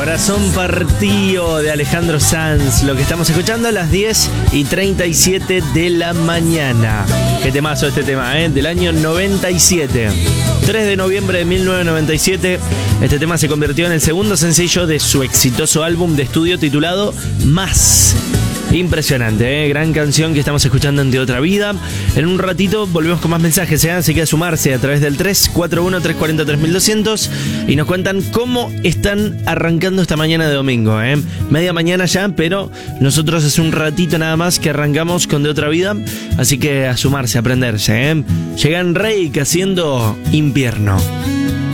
Corazón partido de Alejandro Sanz, lo que estamos escuchando a las 10:37 de la mañana. Qué temazo este tema, del año 97. 3 de noviembre de 1997, este tema se convirtió en el segundo sencillo de su exitoso álbum de estudio titulado Más. Impresionante, gran canción que estamos escuchando en De Otra Vida. En un ratito volvemos con más mensajes, así que a sumarse a través del 341-340-3200 y nos cuentan cómo están arrancando esta mañana de domingo. Media mañana ya, pero nosotros hace un ratito nada más que arrancamos con De Otra Vida, así que a sumarse, a aprenderse. Llegan Reik haciendo Invierno.